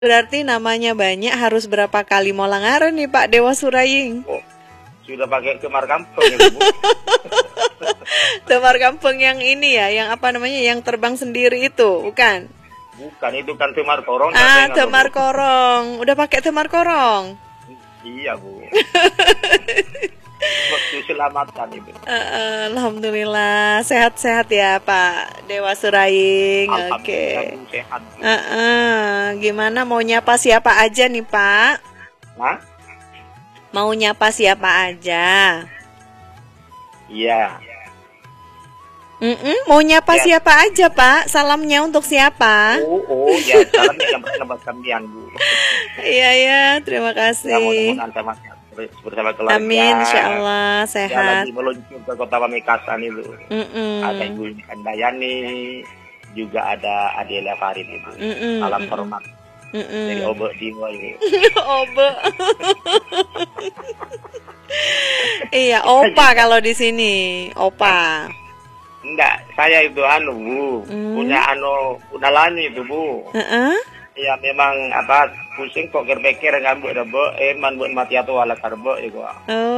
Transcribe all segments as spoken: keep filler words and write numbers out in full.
Berarti namanya banyak, harus berapa kali mau langgaran nih Pak Dewa Suraying? Oh, sudah pakai Temar Kampung ya, Bu. Temar Kampung yang ini ya, yang apa namanya, yang terbang sendiri itu, bukan? Bukan, itu kan Temar Korong. Ah, Temar Korong. Udah pakai Temar Korong? Iya, Bu. Waktu selamatan itu. Uh, Alhamdulillah sehat-sehat ya Pak Dewa Suraying. Oke. Okay. Sehat. Uh, uh, gimana mau nyapa siapa aja nih Pak? Hah? Mau nyapa siapa aja? Iya. Mm -mm, mau nyapa ya. Siapa aja Pak? Salamnya untuk siapa? Oh, oh ya salamnya yang bersama kalian Bu. Iya ya, terima kasih. Ya, mudah-mudahan sama bersama keluarga. Amin, insyaallah sehat. Ya, lagi meluncur ke kota Pamekasan itu. Mm -mm. Ada Ibu Andayani, juga ada Adela Farid itu. Mm -mm. Salam hormat. Mm -mm. Dari Obe Diwa itu. Obe. Iya, opa kalau di sini, opa. Enggak, saya itu anu Bu, mm. punya anu unalani itu Bu. Heeh. Uh -uh. Ya memang apa pusing kok kerpekir ngambuk debo eman buat mati atau ala karbo ya gua.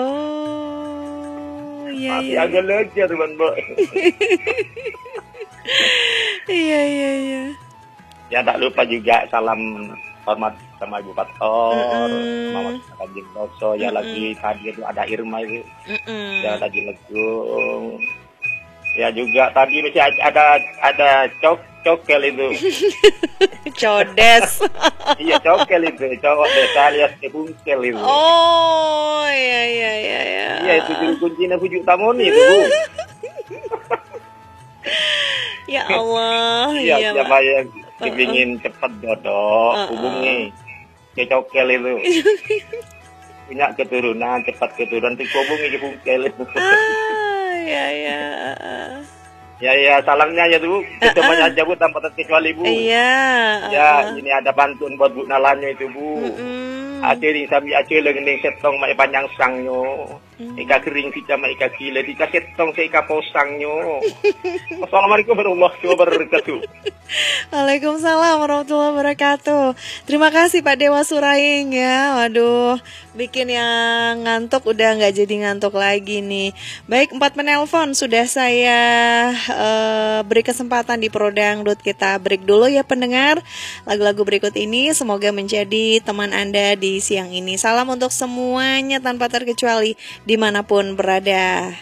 Oh, iya mati iya. Agak lejar tuh Bu. Iya iya iya. Ya tak lupa juga salam hormat sama Ibu Pator, mm -mm. Mama Kanjeng Doso, ya mm -mm. lagi tadi itu ada Irma itu. Mm -mm. Ya lagi Legung. Ya juga tadi masih ada ada cok cokel itu. Codes. Iya cokel itu, cowok desa alias kebungkel itu. Oh iya iya iya iya. Iya itu juru kuncinya bujuk tamoni itu Bu. Ya Allah. Iya iya, siapa yang kepingin uh -uh. cepat jodoh uh -uh. hubungi ke cokel itu. Punya keturunan cepat keturunan dihubungi ke bungkel itu. Ah iya iya. Ya ya salamnya ya Bu, semuanya aja Bu tanpa terkecuali Bu. Iya. Ya ini ada bantuan buat Bu Nalanyo itu Bu. Mm -mm. Acering sambil acel ngening setong mai panjang sangnya. Mm. Ika kering kita mai ika kile ika setong se ika posangnya. Assalamualaikum warahmatullahi wabarakatuh. Waalaikumsalam warahmatullahi wabarakatuh. Terima kasih Pak Dewa Suraying ya. Waduh, bikin yang ngantuk udah nggak jadi ngantuk lagi nih. Baik, empat penelpon sudah saya uh, beri kesempatan di Prodangdut. Kita break dulu ya pendengar. Lagu-lagu berikut ini semoga menjadi teman Anda di siang ini. Salam untuk semuanya tanpa terkecuali dimanapun berada.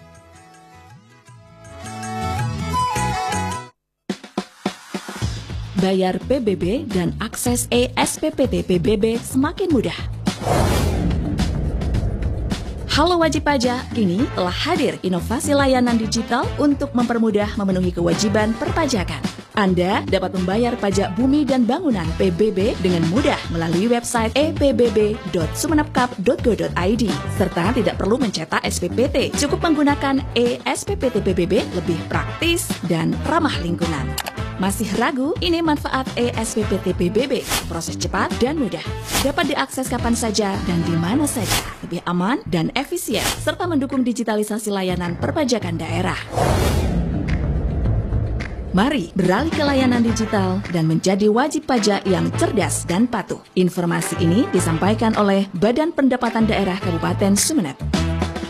Bayar P B B dan akses E S P P T P B B semakin mudah. Halo Wajib Pajak, kini telah hadir inovasi layanan digital untuk mempermudah memenuhi kewajiban perpajakan. Anda dapat membayar pajak bumi dan bangunan P B B dengan mudah melalui website e p b b dot sumenepkap dot go dot i d serta tidak perlu mencetak S P P T. Cukup menggunakan E S P P T P B B lebih praktis dan ramah lingkungan. Masih ragu? Ini manfaat E S P P T P B B. Proses cepat dan mudah. Dapat diakses kapan saja dan di mana saja. Lebih aman dan efisien serta mendukung digitalisasi layanan perpajakan daerah. Mari beralih ke layanan digital dan menjadi wajib pajak yang cerdas dan patuh. Informasi ini disampaikan oleh Badan Pendapatan Daerah Kabupaten Sumeneb.